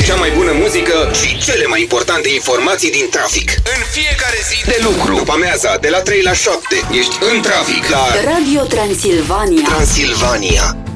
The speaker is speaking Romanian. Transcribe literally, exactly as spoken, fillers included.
cea mai bună muzică și cele mai importante informații din trafic. În fiecare zi de lucru. După amiaza, de la trei la șapte, ești în trafic la Radio Transilvania. Transilvania.